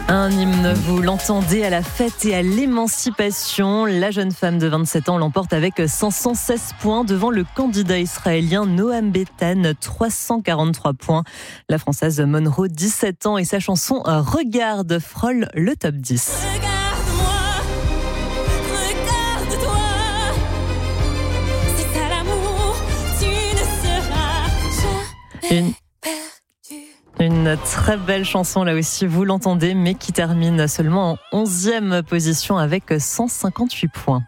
Un hymne, vous l'entendez, à la fête et à l'émancipation. La jeune femme de 27 ans l'emporte avec 516 points devant le candidat israélien Noam Betan, 343 points. La française Monroe, 17 ans, et sa chanson Regarde frôle le top 10. Une très belle chanson là aussi, vous l'entendez, mais qui termine seulement en 11e position avec 158 points.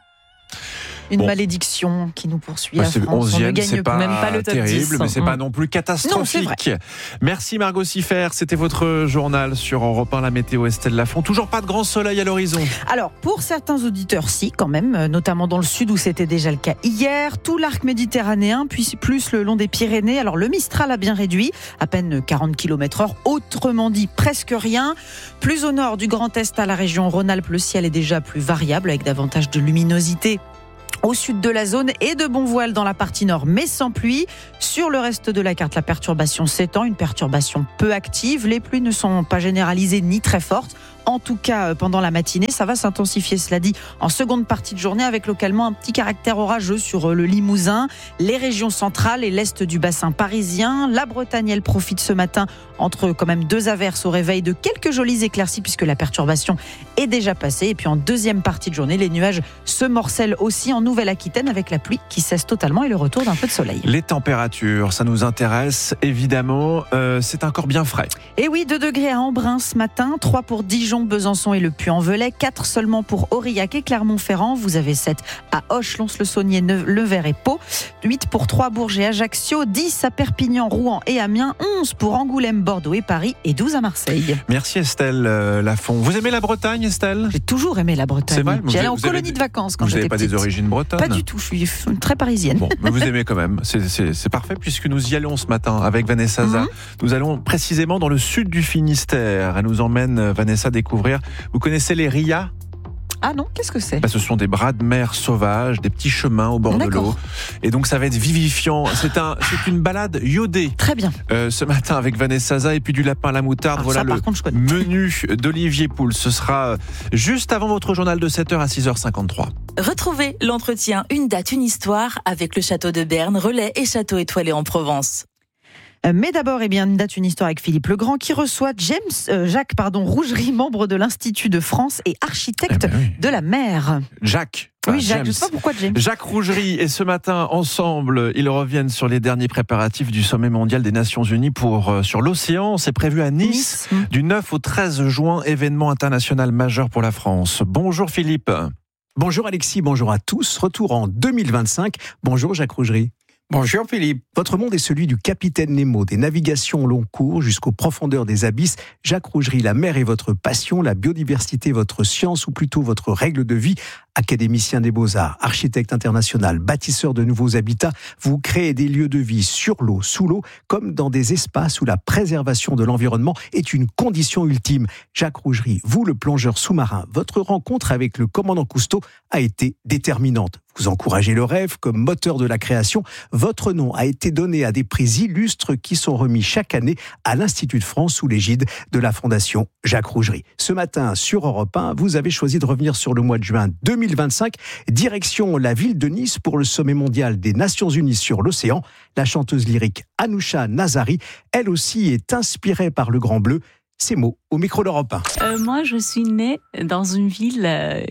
Une malédiction qui nous poursuit à France. On ne gagne même pas le top terrible, 10. Mais c'est pas non plus catastrophique. Non, merci Margot Siffer, c'était votre journal sur Europe 1, la météo Estelle Lafont. Toujours pas de grand soleil à l'horizon. Alors, pour certains auditeurs, si, quand même, notamment dans le sud où c'était déjà le cas hier, tout l'arc méditerranéen, puis plus le long des Pyrénées. Alors, le Mistral a bien réduit, à peine 40 km/h, autrement dit presque rien. Plus au nord du Grand Est à la région Rhône-Alpes, le ciel est déjà plus variable avec davantage de luminosité au sud de la zone et de bon voile dans la partie nord, mais sans pluie. Sur le reste de la carte, la perturbation s'étend, une perturbation peu active. Les pluies ne sont pas généralisées ni très fortes. En tout cas, pendant la matinée, ça va s'intensifier, cela dit, en seconde partie de journée, avec localement un petit caractère orageux sur le Limousin, les régions centrales et l'est du bassin parisien. La Bretagne, elle profite ce matin entre quand même 2 averses au réveil de quelques jolies éclaircies puisque la perturbation est déjà passée. Et puis en deuxième partie de journée, les nuages se morcellent aussi en Nouvelle-Aquitaine avec la pluie qui cesse totalement et le retour d'un peu de soleil. Les températures, ça nous intéresse évidemment. C'est encore bien frais. Et oui, 2 degrés à Embrun ce matin, 3 pour Dijon, Besançon et le Puy-en-Velay, 4 seulement pour Aurillac et Clermont-Ferrand. Vous avez 7 à Auch, Lons-le-Saunier, Nevers et Pau, 8 pour Troyes-Bourges et Ajaccio, 10 à Perpignan, Rouen et Amiens, 11 pour Angoulême, Bordeaux et Paris et 12 à Marseille. Merci Estelle Lafont. Vous aimez la Bretagne, Estelle ? J'ai toujours aimé la Bretagne. C'est vrai, j'allais en colonie de vacances quand j'étais petite. Vous n'avez pas des origines bretonnes ? Pas du tout, je suis très parisienne. Bon, mais vous aimez quand même, c'est parfait puisque nous y allons ce matin avec Vanessa Zah. Nous allons précisément dans le sud du Finistère. Elle nous emmène, Vanessa, découvrir. Vous connaissez les RIA ? Ah non, qu'est-ce que c'est ? Ce sont des bras de mer sauvages, des petits chemins au bord de l'eau. Et donc ça va être vivifiant. C'est une balade iodée. Très bien. Ce matin avec Vanessa Zah et puis du lapin à la moutarde. Alors voilà ça, le menu d'Olivier Pouls. Ce sera juste avant votre journal de 7h à 6h53. Retrouvez l'entretien Une date, une histoire avec le château de Berne, Relais et château étoilé en Provence. Mais d'abord, une date, une histoire avec Philippe Legrand qui reçoit Jacques Rougerie, membre de l'Institut de France et architecte de la mer. Jacques. Oui, Jacques, je ne sais pas pourquoi James. Jacques Rougerie, et ce matin, ensemble, ils reviennent sur les derniers préparatifs du sommet mondial des Nations Unies sur l'océan. C'est prévu à Nice, du 9 au 13 juin, événement international majeur pour la France. Bonjour Philippe. Bonjour Alexis, bonjour à tous. Retour en 2025. Bonjour Jacques Rougerie. Bonjour Philippe. Votre monde est celui du capitaine Nemo, des navigations au long cours jusqu'aux profondeurs des abysses. Jacques Rougerie, la mer est votre passion, la biodiversité votre science, ou plutôt votre règle de vie. Académicien des Beaux-Arts, architecte international, bâtisseur de nouveaux habitats, vous créez des lieux de vie sur l'eau, sous l'eau, comme dans des espaces où la préservation de l'environnement est une condition ultime. Jacques Rougerie, vous le plongeur sous-marin, votre rencontre avec le commandant Cousteau a été déterminante. Vous encouragez le rêve comme moteur de la création. Votre nom a été donné à des prix illustres qui sont remis chaque année à l'Institut de France sous l'égide de la Fondation Jacques Rougerie. Ce matin, sur Europe 1, vous avez choisi de revenir sur le mois de juin 2025. Direction la ville de Nice pour le sommet mondial des Nations Unies sur l'océan. La chanteuse lyrique Anoucha Nazari, elle aussi, est inspirée par le Grand Bleu. Ces mots au micro d'Europe 1. Moi, je suis née dans une ville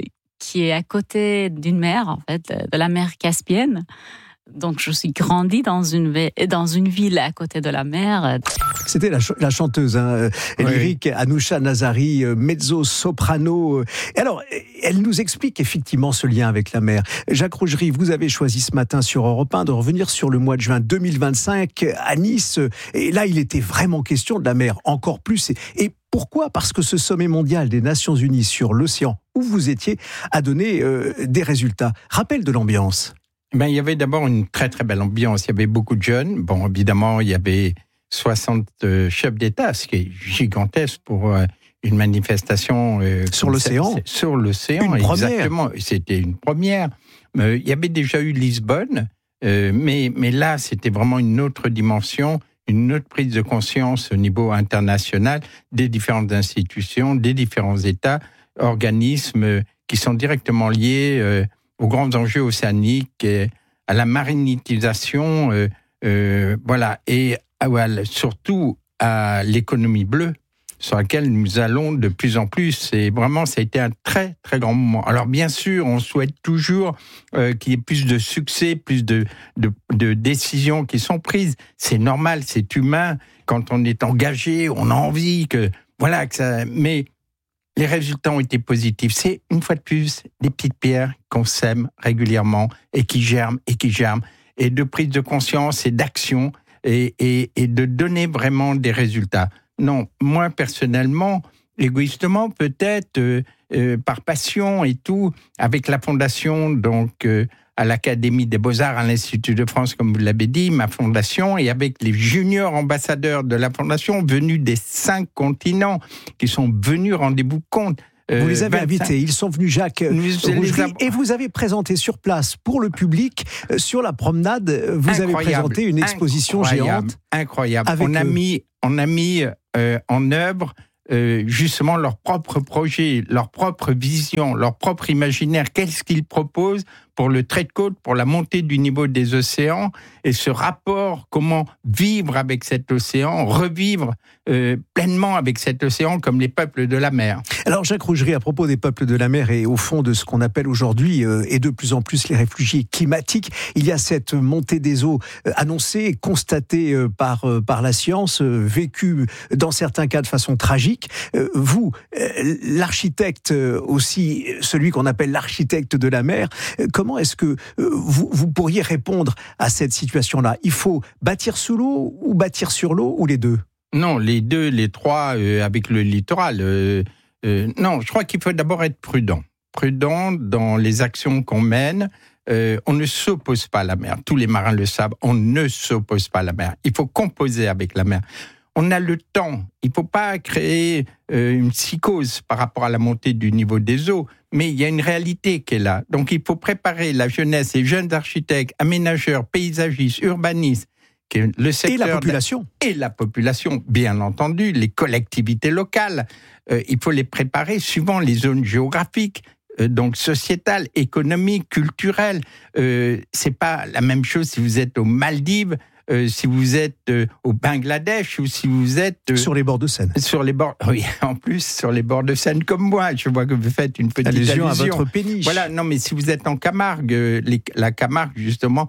qui est à côté d'une mer, en fait, de la mer Caspienne. Donc, je suis grandie dans une ville à côté de la mer. C'était la chanteuse lyrique Anoucha Nazari, mezzo-soprano. Alors, elle nous explique effectivement ce lien avec la mer. Jacques Rougerie, vous avez choisi ce matin sur Europe 1 de revenir sur le mois de juin 2025 à Nice. Et là, il était vraiment question de la mer, encore plus. Et pourquoi ? Parce que ce sommet mondial des Nations Unies sur l'océan où vous étiez a donné des résultats. Rappel de l'ambiance. Il y avait d'abord une très très belle ambiance. Il y avait beaucoup de jeunes. Bon, évidemment, il y avait 60 chefs d'État, ce qui est gigantesque pour une manifestation sur l'océan. Sur l'océan, une première. Exactement. C'était une première. Il y avait déjà eu Lisbonne, mais là, c'était vraiment une autre dimension, une autre prise de conscience au niveau international des différentes institutions, des différents États, organismes qui sont directement liés aux grands enjeux océaniques, à la marinisation, voilà, et surtout à l'économie bleue, sur laquelle nous allons de plus en plus. Et vraiment, ça a été un très, très grand moment. Alors, bien sûr, on souhaite toujours qu'il y ait plus de succès, plus de décisions qui sont prises. C'est normal, c'est humain. Quand on est engagé, on a envie que ça... Mais les résultats ont été positifs. C'est, une fois de plus, des petites pierres qu'on sème régulièrement et qui germent, et de prise de conscience et d'action et de donner vraiment des résultats. Non, moi, personnellement, égoïstement, peut-être, par passion et tout, avec la fondation, donc, à l'Académie des Beaux-Arts, à l'Institut de France, comme vous l'avez dit, ma fondation, et avec les juniors ambassadeurs de la fondation, venus des 5 continents, qui sont venus, rendez-vous compte. Vous les avez invités, ils sont venus, Jacques Rougerie, et vous avez présenté sur place, pour le public, sur la promenade, vous avez présenté une exposition géante. Incroyable. On a mis en œuvre justement leur propre projet, leur propre vision, leur propre imaginaire. Qu'est-ce qu'ils proposent pour le trait de côte, pour la montée du niveau des océans, et ce rapport, comment vivre avec cet océan, revivre pleinement avec cet océan comme les peuples de la mer. Alors Jacques Rougerie, à propos des peuples de la mer et au fond de ce qu'on appelle aujourd'hui et de plus en plus les réfugiés climatiques, il y a cette montée des eaux annoncée, constatée par la science, vécue dans certains cas de façon tragique. Vous, l'architecte aussi, celui qu'on appelle l'architecte de la mer, comment est-ce que vous pourriez répondre à cette situation-là ? Il faut bâtir sous l'eau ou bâtir sur l'eau, ou les deux ? Non, les deux, les trois, avec le littoral. Non, je crois qu'il faut d'abord être prudent. Prudent dans les actions qu'on mène. On ne s'oppose pas à la mer. Tous les marins le savent, on ne s'oppose pas à la mer. Il faut composer avec la mer. On a le temps. Il ne faut pas créer une psychose par rapport à la montée du niveau des eaux, mais il y a une réalité qui est là. Donc il faut préparer la jeunesse, les jeunes architectes, aménageurs, paysagistes, urbanistes, le secteur et la population, bien entendu, les collectivités locales. Il faut les préparer suivant les zones géographiques, donc sociétales, économiques, culturelles. C'est pas la même chose si vous êtes aux Maldives, si vous êtes au Bangladesh ou si vous êtes... sur les bords de Seine. Oui, en plus, sur les bords de Seine comme moi. Je vois que vous faites une petite allusion à votre péniche. Voilà, non, mais si vous êtes en Camargue, la Camargue, justement,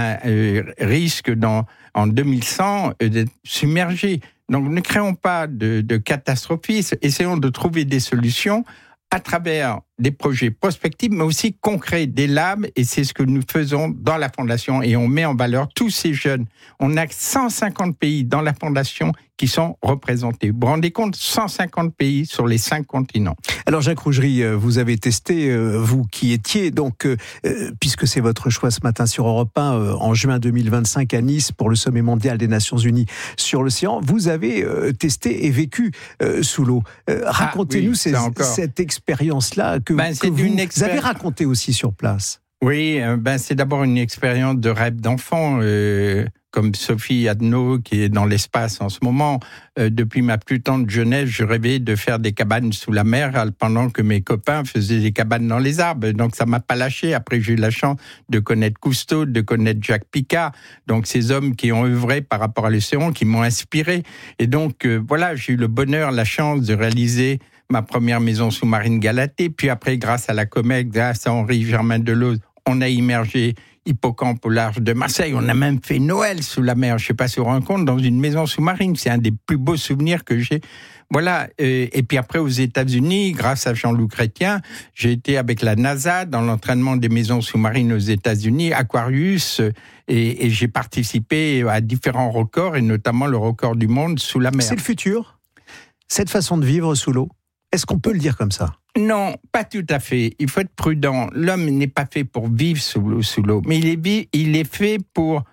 risque en 2100 d'être submergée. Donc, ne créons pas de catastrophisme. Essayons de trouver des solutions à travers des projets prospectifs, mais aussi concrets, des labs, et c'est ce que nous faisons dans la Fondation, et on met en valeur tous ces jeunes. On a 150 pays dans la Fondation qui sont représentés. Vous vous rendez compte, 150 pays sur les 5 continents. Alors Jacques Rougerie, vous avez testé, vous qui étiez, donc, puisque c'est votre choix ce matin sur Europe 1, en juin 2025 à Nice, pour le sommet mondial des Nations Unies sur l'océan, vous avez testé et vécu sous l'eau. Racontez-nous cette expérience-là que vous avez racontée aussi sur place. Oui, c'est d'abord une expérience de rêve d'enfant, comme Sophie Adno, qui est dans l'espace en ce moment. Depuis ma plus tendre jeunesse, je rêvais de faire des cabanes sous la mer, pendant que mes copains faisaient des cabanes dans les arbres. Donc ça m'a pas lâché. Après, j'ai eu la chance de connaître Cousteau, de connaître Jacques Picard. Donc ces hommes qui ont œuvré par rapport à l'océan, qui m'ont inspiré. Et donc voilà, j'ai eu le bonheur, la chance de réaliser ma première maison sous-marine Galatée. Puis après, grâce à la Comète, grâce à Henri Germain Deleuze, on a immergé Hippocampe au large de Marseille. On a même fait Noël sous la mer. Je ne sais pas si vous vous rendez compte, dans une maison sous-marine. C'est un des plus beaux souvenirs que j'ai. Voilà. Et puis après, aux États-Unis, grâce à Jean-Loup Chrétien, j'ai été avec la NASA dans l'entraînement des maisons sous-marines aux États-Unis, Aquarius, et j'ai participé à différents records, et notamment le record du monde sous la mer. C'est le futur, cette façon de vivre sous l'eau. Est-ce qu'on peut le dire comme ça ? Non, pas tout à fait. Il faut être prudent. L'homme n'est pas fait pour vivre sous l'eau, mais il est fait pour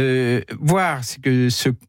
voir ce que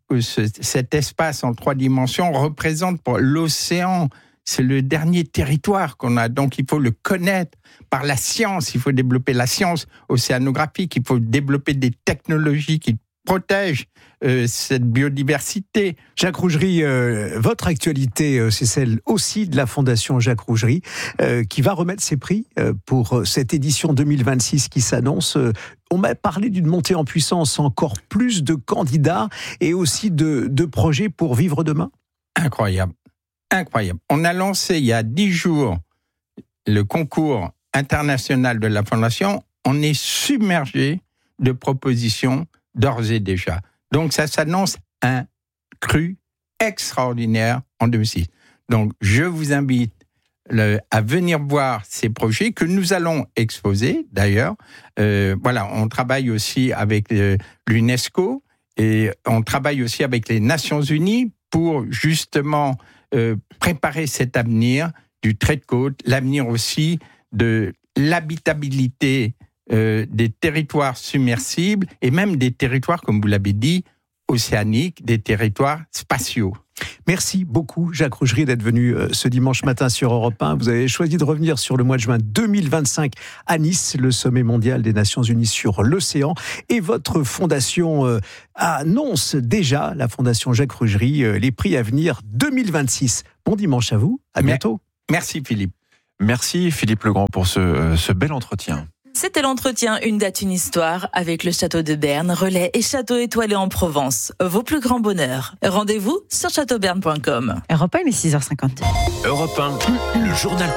cet espace en 3 dimensions représente pour l'océan. C'est le dernier territoire qu'on a, donc il faut le connaître par la science. Il faut développer la science océanographique, il faut développer des technologies qui protège cette biodiversité. Jacques Rougerie, votre actualité, c'est celle aussi de la Fondation Jacques Rougerie, qui va remettre ses prix pour cette édition 2026 qui s'annonce. On m'a parlé d'une montée en puissance, encore plus de candidats et aussi de projets pour vivre demain. Incroyable. On a lancé il y a 10 jours le concours international de la Fondation. On est submergé de propositions d'ores et déjà. Donc, ça s'annonce un cru extraordinaire en 2006. Donc, je vous invite à venir voir ces projets que nous allons exposer, d'ailleurs. On travaille aussi avec l'UNESCO et on travaille aussi avec les Nations Unies pour justement préparer cet avenir du trait de côte, l'avenir aussi de l'habitabilité des territoires submersibles et même des territoires, comme vous l'avez dit, océaniques, des territoires spatiaux. Merci beaucoup, Jacques Rougerie, d'être venu ce dimanche matin sur Europe 1. Vous avez choisi de revenir sur le mois de juin 2025 à Nice, le sommet mondial des Nations Unies sur l'océan. Et votre fondation annonce déjà, la Fondation Jacques Rougerie, les prix à venir 2026. Bon dimanche à vous, à bientôt. Merci Philippe. Merci Philippe Legrand pour ce bel entretien. C'était l'entretien Une date, une histoire avec le château de Berne, Relais et château étoilé en Provence. Vos plus grands bonheurs. Rendez-vous sur châteauberne.com. Europe 1, il est 6h51. Europe 1, le journal